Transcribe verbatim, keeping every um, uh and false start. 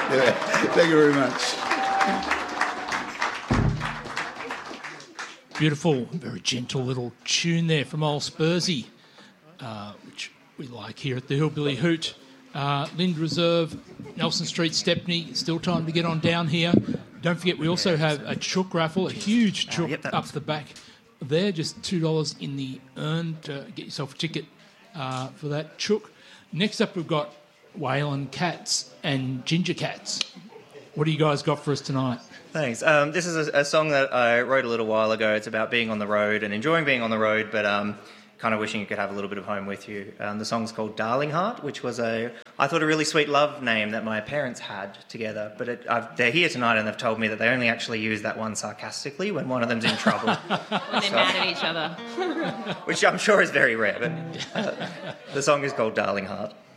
Yeah. Thank you very much. Beautiful, very gentle little tune there from old Spursy, uh, which we like here at the Hillbilly Hoot. Uh, Lind Reserve, Nelson Street, Stepney, still time to get on down here. Don't forget, we also have a chook raffle, a huge chook uh, yep, up the back there, just two dollars in the urn to get yourself a ticket uh, for that chook. Next up, we've got Whalen Cats and Ginger Cats. What do you guys got for us tonight? Thanks. Um, this is a, a song that I wrote a little while ago. It's about being on the road and enjoying being on the road, but um, kind of wishing you could have a little bit of home with you. Um, the song's called Darling Heart, which was a, I thought, a really sweet love name that my parents had together. But it, I've, they're here tonight and they've told me that they only actually use that one sarcastically when one of them's in trouble. When they're so, mad at each other. Which I'm sure is very rare, but uh, the song is called Darling Heart.